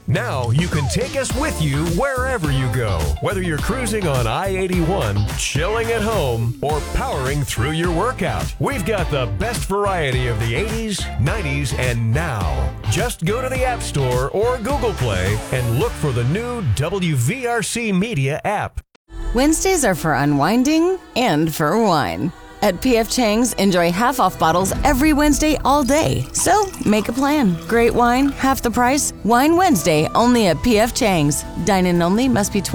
Now you can take us with you wherever you go, whether you're cruising on I-81, chilling at home, or powering through your workout. We've got the best variety of the 80s, 90s, and now. Just go to the App Store or Google Play and look for the new WVRC Media app. Wednesdays are for unwinding and for wine. At P.F. Chang's, enjoy half-off bottles every Wednesday all day. So, make a plan. Great wine, half the price. Wine Wednesday, only at P.F. Chang's. Dine-in only, must be